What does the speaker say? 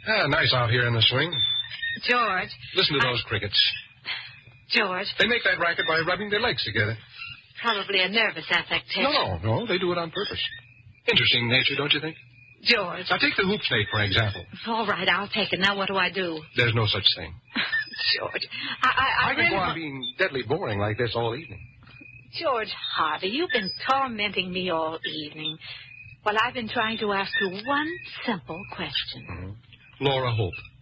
Nice out here in the swing. George. Listen to those crickets. George. They make that racket by rubbing their legs together. Probably a nervous affectation. No, they do it on purpose. Interesting nature, don't you think? George. Now, take the hoop snake, for example. All right, I'll take it. Now, what do I do? There's no such thing. George, I could really... go on being deadly boring like this all evening. George Harvey, you've been tormenting me all evening. Well, I've been trying to ask you one simple question. Laura Hope.